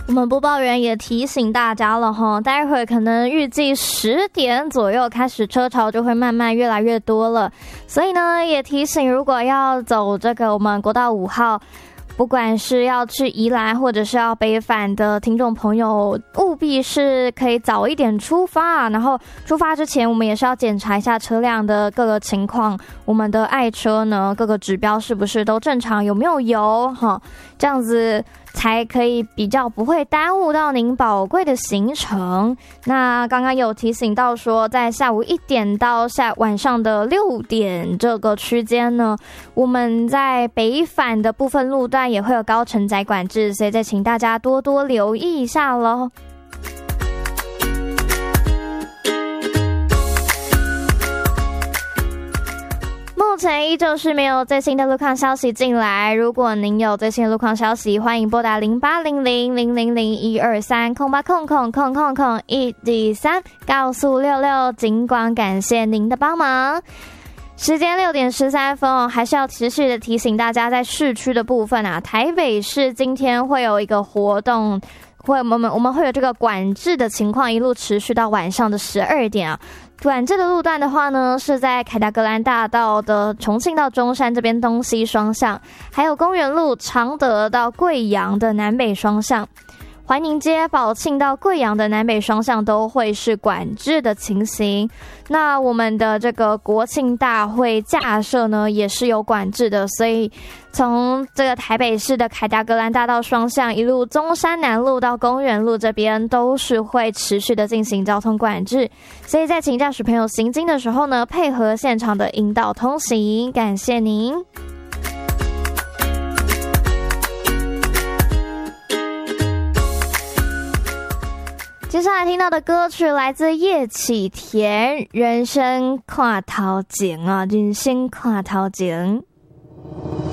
我们播报员也提醒大家了齁，待会可能预计10点左右开始车潮就会慢慢越来越多了，所以呢也提醒如果要走这个我们国道5号，不管是要去宜兰或者是要北返的听众朋友，务必是可以早一点出发，然后出发之前我们也是要检查一下车辆的各个情况，我们的爱车呢各个指标是不是都正常，有没有油这样子才可以比较不会耽误到您宝贵的行程。那刚刚有提醒到说在下午1点到晚上的6点这个区间呢，我们在北返的部分路段也会有高承载管制，所以再请大家多多留意一下咯。目前依旧是没有最新的路况消息进来，如果您有最新的路况消息，欢迎拨打0800000123，0800000123，告诉66，尽管感谢您的帮忙。时间6点13分还是要持续的提醒大家，在市区的部分台北市今天会有一个活动，我们会有这个管制的情况，一路持续到晚上的12点管制的路段的话呢，是在凯达格兰大道的重庆到中山这边东西双向，还有公园路常德到贵阳的南北双向，怀宁街宝庆到贵阳的南北双向都会是管制的情形。那我们的这个国庆大会架设呢也是有管制的，所以从这个台北市的凯达格兰大道双向一路中山南路到公园路这边都是会持续的进行交通管制，所以在请驾驶朋友行经的时候呢，配合现场的引导通行，感谢您。接下来听到的歌曲来自叶启田，人生看头前人生看头前。